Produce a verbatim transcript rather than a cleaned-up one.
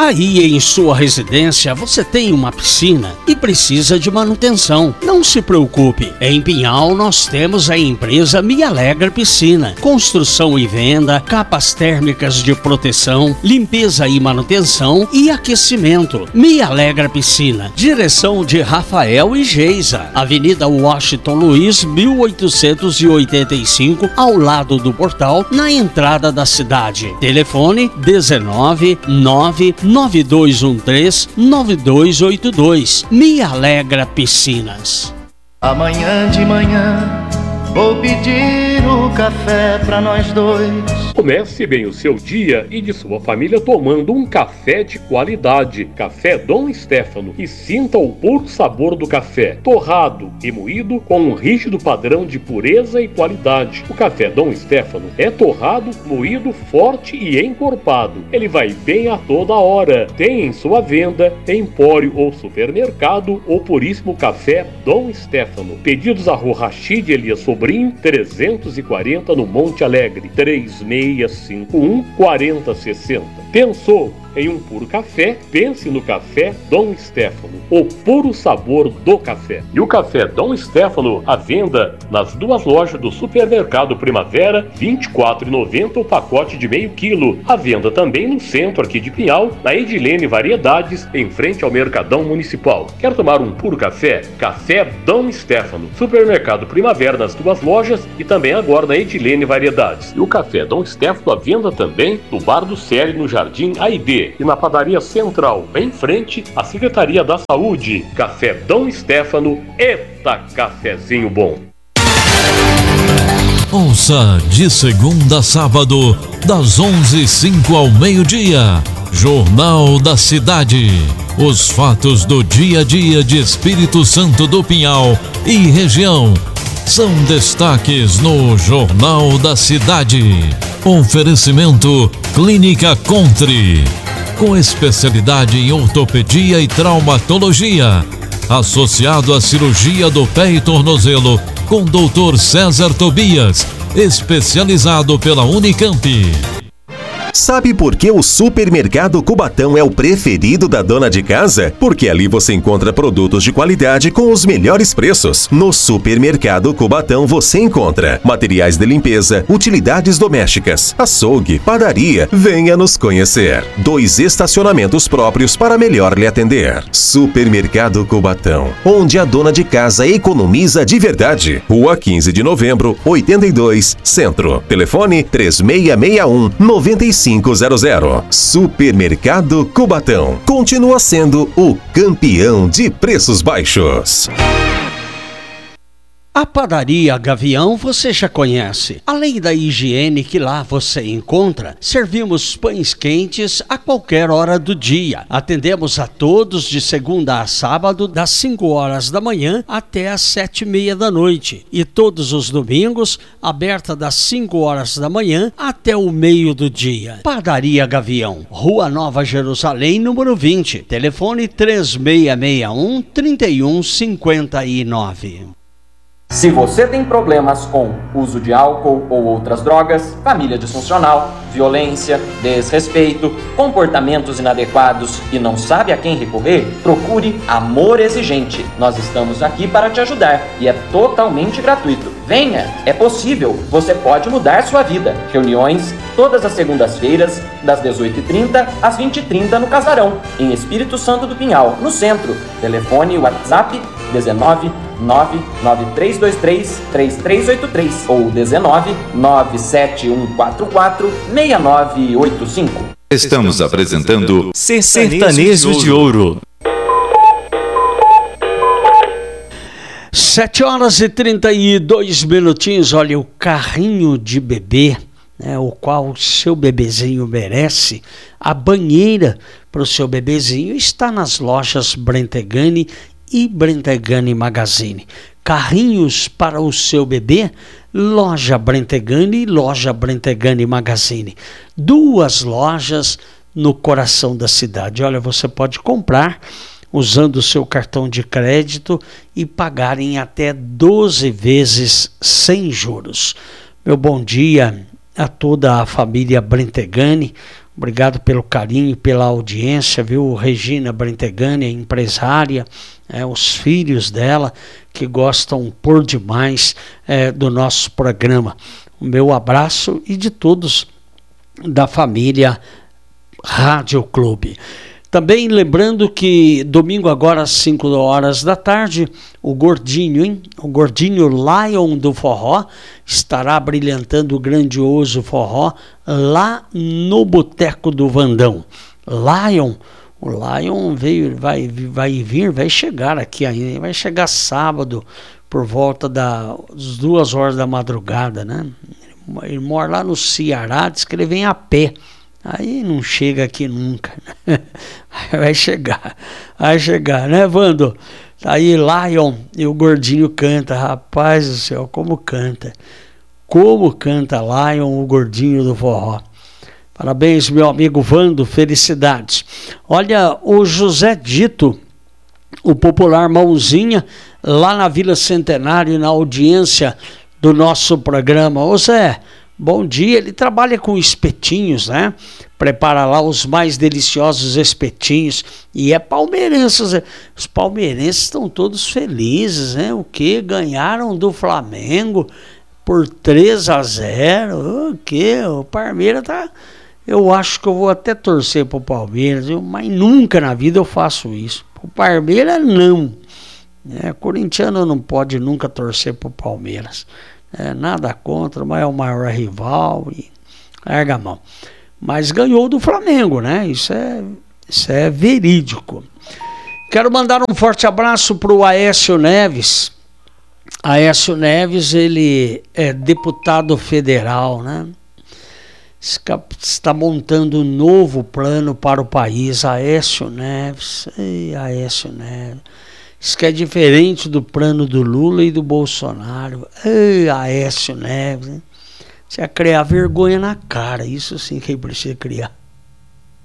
Aí em sua residência você tem uma piscina e precisa de manutenção. Não se preocupe, em Pinhal nós temos a empresa Me Alegra Piscina. Construção e venda, capas térmicas de proteção, limpeza e manutenção e aquecimento. Me Alegra Piscina. Direção de Rafael e Geisa. Avenida Washington Luiz, mil oitocentos e oitenta e cinco, ao lado do portal, na entrada da cidade. Telefone dezenove, nove nove dois um três, nove dois oito dois. Me Alegra Piscinas. Amanhã de manhã vou pedir o café pra nós dois. Comece bem o seu dia e de sua família tomando um café de qualidade. Café Dom Stefano. E sinta o puro sabor do café. Torrado e moído com um rígido padrão de pureza e qualidade. O café Dom Stefano é torrado, moído, forte e encorpado. Ele vai bem a toda hora. Tem em sua venda, empório ou supermercado, o puríssimo café Dom Stefano. Pedidos a Rua Rachid Elias Sobrinho, trezentos e quarenta no Monte Alegre. três seis cinco um, quatro zero seis zero. Pensou em um puro café? Pense no café Dom Stefano, o puro sabor do café. E o café Dom Stefano à venda nas duas lojas do Supermercado Primavera, vinte e quatro reais e noventa centavos o pacote de meio quilo. À venda também no centro aqui de Pinhal, na Edilene Variedades, em frente ao Mercadão Municipal. Quer tomar um puro café? Café Dom Stefano. Supermercado Primavera nas duas lojas e também agora na Edilene Variedades. E o café Dom Stefano à venda também no Bar do Céli, no Jardim A I B. E na Padaria Central, em frente à Secretaria da Saúde. Café Dom Stefano, eita cafezinho bom! Ouça de segunda a sábado, das onze e cinco ao meio-dia, Jornal da Cidade. Os fatos do dia a dia de Espírito Santo do Pinhal e região são destaques no Jornal da Cidade. Oferecimento Clínica Country, com especialidade em ortopedia e traumatologia, associado à cirurgia do pé e tornozelo, com doutor César Tobias, especializado pela Unicamp. Sabe por que o Supermercado Cubatão é o preferido da dona de casa? Porque ali você encontra produtos de qualidade com os melhores preços. No Supermercado Cubatão você encontra materiais de limpeza, utilidades domésticas, açougue, padaria. Venha nos conhecer. Dois estacionamentos próprios para melhor lhe atender. Supermercado Cubatão, onde a dona de casa economiza de verdade. Rua quinze de novembro, oitenta e dois, Centro. Telefone três seis seis um, nove cinco zero zero. Supermercado Cubatão continua sendo o campeão de preços baixos. A Padaria Gavião você já conhece. Além da higiene que lá você encontra, servimos pães quentes a qualquer hora do dia. Atendemos a todos de segunda a sábado, das cinco horas da manhã até as sete e meia da noite. E todos os domingos, aberta das cinco horas da manhã até o meio do dia. Padaria Gavião, Rua Nova Jerusalém, número vinte. Telefone três seis seis um, três um cinco nove. Se você tem problemas com uso de álcool ou outras drogas, família disfuncional, violência, desrespeito, comportamentos inadequados e não sabe a quem recorrer, procure Amor Exigente. Nós estamos aqui para te ajudar e é totalmente gratuito. Venha, é possível, você pode mudar sua vida. Reuniões todas as segundas-feiras, das dezoito e trinta às vinte e trinta no Casarão, em Espírito Santo do Pinhal, no centro. Telefone e WhatsApp dezenove, nove nove três dois três, três três oito três ou dezenove, nove sete um quatro quatro, seis nove oito cinco. Estamos apresentando Sertanejo de Ouro. Sete horas e trinta e dois minutinhos. Olha, o carrinho de bebê, né, o qual o seu bebezinho merece, a banheira para o seu bebezinho, está nas lojas Brentegani e Brentegani Magazine. Carrinhos para o seu bebê, loja Brentegani e loja Brentegani Magazine. Duas lojas no coração da cidade. Olha, você pode comprar usando o seu cartão de crédito e pagar em até doze vezes sem juros. Meu bom dia a toda a família Brentegani, Obrigado pelo carinho, pela audiência, viu? Regina Brentegani, empresária, é, os filhos dela que gostam por demais é, do nosso programa. O meu abraço e de todos da família Rádio Clube. Também lembrando que domingo agora às cinco horas da tarde, o Gordinho, hein? O Gordinho Lion do Forró estará brilhantando o grandioso forró lá no Boteco do Vandão. Lion, o Lion veio, vai, vai vir, vai chegar aqui ainda, vai chegar sábado por volta das duas horas da madrugada, né? Ele mora lá no Ceará, diz que ele vem a pé. Aí não chega aqui nunca. Vai chegar, vai chegar, né, Vando? Aí Lion e o Gordinho canta, rapaz do céu, como canta. Como canta Lion, o Gordinho do Forró. Parabéns, meu amigo Vando, felicidades. Olha, o José Dito, o popular Mãozinha, lá na Vila Centenário, na audiência do nosso programa. Ô Zé, bom dia. Ele trabalha com espetinhos, né? Prepara lá os mais deliciosos espetinhos. E é palmeirense, Zé. Os palmeirenses estão todos felizes, né? O que? Ganharam do Flamengo por três a zero. O que? O Palmeiras tá... Eu acho que eu vou até torcer pro Palmeiras, viu? Mas nunca na vida eu faço isso. O Palmeiras não. É, corintiano não pode nunca torcer pro Palmeiras. É, nada contra, mas é o maior rival e larga a mão. Mas ganhou do Flamengo, né? Isso é, isso é verídico. Quero mandar um forte abraço pro Aécio Neves. Aécio Neves, ele é deputado federal, né? Está montando um novo plano para o país. Aécio Neves, ei, Aécio Neves. Isso que é diferente do plano do Lula e do Bolsonaro. Ei, Aécio Neves, hein? Você ia criar vergonha na cara, isso sim que ele precisa criar.